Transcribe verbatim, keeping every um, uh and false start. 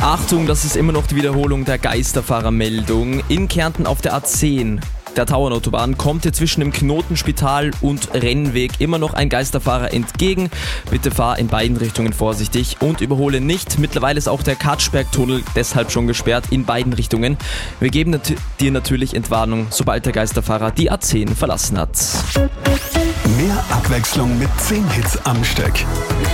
Achtung, das ist immer noch die Wiederholung der Geisterfahrermeldung. In Kärnten auf der A zehn, der Tauernautobahn, kommt dir zwischen dem Knotenspital und Rennweg immer noch ein Geisterfahrer entgegen. Bitte fahr in beiden Richtungen vorsichtig und überhole nicht. Mittlerweile ist auch der Katschbergtunnel deshalb schon gesperrt in beiden Richtungen. Wir geben nat- dir natürlich Entwarnung, sobald der Geisterfahrer die A zehn verlassen hat. Mehr Abwechslung mit zehn Hits am Stück.